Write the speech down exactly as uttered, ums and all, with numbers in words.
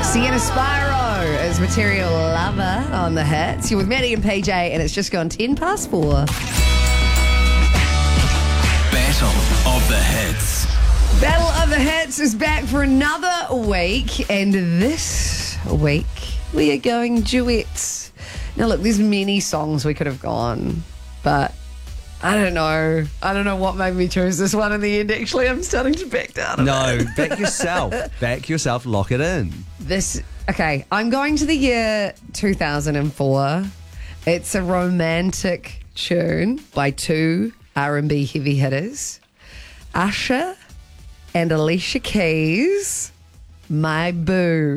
Sienna Spyro is Material Lover on the hits. You're with Maddie and P J, and it's just gone ten past four. Battle of the Hits. Battle of the Hits is back for another week, and this week we are going duets. Now, look, there's many songs we could have gone, but I don't know. I don't know what made me choose this one in the end. Actually, I'm starting to back down. No, back yourself. Back yourself. Lock it in. This, okay, I'm going to the year two thousand four. It's a romantic tune by two R and B heavy hitters, Usher and Alicia Keys, My Boo.